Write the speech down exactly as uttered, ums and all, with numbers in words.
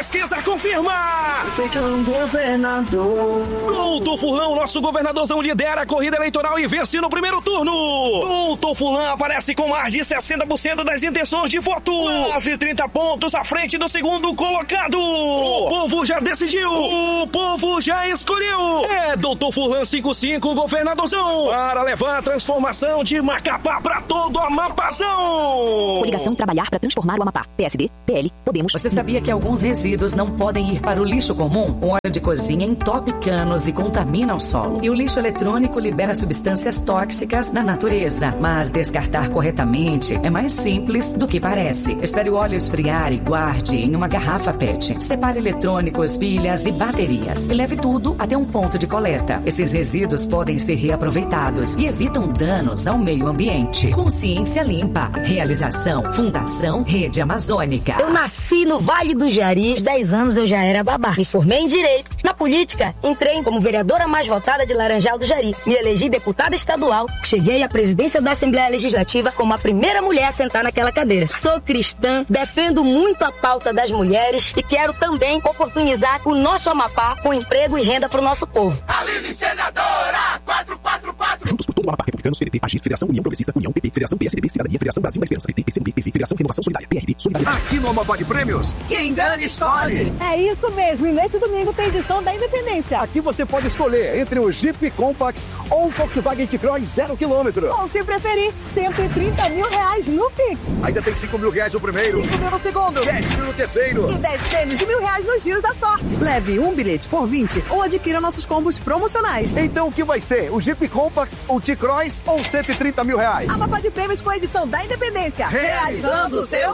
pesquisa confirma. Um governador. Doutor Furlan, nosso governadorzão, lidera a corrida eleitoral e vence no primeiro turno. Doutor Furlan aparece com mais de sessenta por cento das intenções de voto. Quase trinta pontos à frente do segundo colocado. O povo já decidiu. O povo já escolheu. É Doutor Furlan cinquenta e cinco, governadorzão, para levar a transformação de Macapá para todo o Amapazão. Coligação Trabalhar para Transformar o Amapá. P S D, P L, Podemos. Você sabia que alguns resíduos não podem ir para o lixo comum? O óleo de cozinha entope canos e contamina o solo. E o lixo eletrônico libera substâncias tóxicas na natureza. Mas descartar corretamente é mais simples do que parece. Espere o óleo esfriar e guarde em uma garrafa P E T. Separe eletrônicos, pilhas e baterias. E leve tudo até um ponto de coleta. Esses resíduos podem ser reaproveitados e evitam danos ao meio ambiente. Consciência Limpa. Realização Fundação Rede Amazônica. Eu nasci no Vale do Jari. Aos dez anos eu já era babá. Me formei em Direito. Na política, entrei como vereadora mais votada de Laranjal do Jari. Me elegi deputada estadual. Cheguei à presidência da Assembleia Legislativa como a primeira mulher a sentar naquela cadeira. Sou cristã, defendo muito a pauta das mulheres e quero também oportunizar o nosso Amapá com emprego e renda para o nosso povo. Aline Senadora quatro quatro quatro. Juntos por todo o Amapá, Republicanos, P D T, Agir, Federação União Progressista, União, P P, Federação P S D B, Cidadania, Federação Brasil da Esperança, P T, P C M B, P V, Federação Renovação Solidária, P R D, Solidariedade. Aqui no Amapá de Prêmios, quem ganha escolhe. É isso mesmo, e neste domingo tem edição da Independência. Aqui você pode escolher entre o Jeep Compass ou o Volkswagen T-Cross zero quilômetro. Ou se preferir, cento e trinta mil reais no Pix. Ainda tem cinco mil reais no primeiro, cinco mil no segundo, dez mil no terceiro e dez prêmios de mil reais nos giros da sorte. Leve um bilhete por vinte ou adquira nossos combos promocionais. Então o que vai ser? O Jeep Compass, o T-Cross ou cento e trinta mil reais? Amapá de Prêmios com a edição da Independência. Realizando o seu